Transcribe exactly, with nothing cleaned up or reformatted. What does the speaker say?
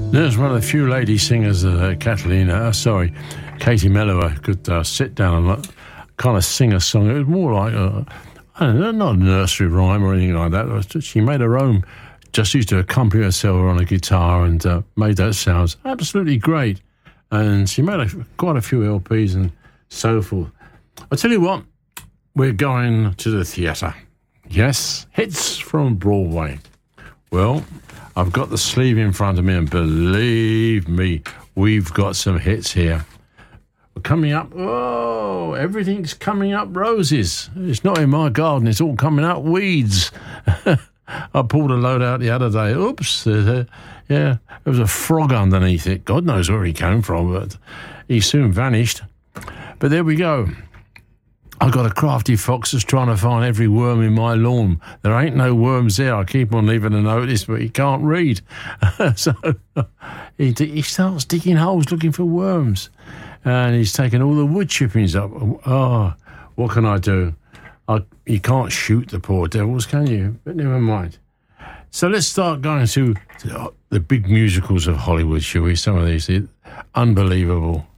There's one of the few lady singers, uh, Catalina, uh, sorry, Katie Melua, could uh, sit down and uh, kind of sing a song. It was more like, a, I don't know, not a nursery rhyme or anything like that. She made her own, just used to accompany herself on a guitar and uh, made that sound absolutely great. And she made a, quite a few L Ps and so forth. I tell you what, we're going to the theatre. Yes, hits from Broadway. Well, I've got the sleeve in front of me, and believe me, we've got some hits here. We're coming up, oh, everything's coming up roses. It's not in my garden, it's all coming up weeds. I pulled a load out the other day. Oops, uh, yeah, there was a frog underneath it. God knows where he came from, but he soon vanished. But there we go. I got a crafty fox that's trying to find every worm in my lawn. There ain't no worms there. I keep on leaving a notice, but he can't read. So he, he starts digging holes looking for worms. And he's taking all the wood chippings up. Oh, what can I do? I, you can't shoot the poor devils, can you? But never mind. So let's start going to the big musicals of Hollywood, shall we? Some of these, unbelievable.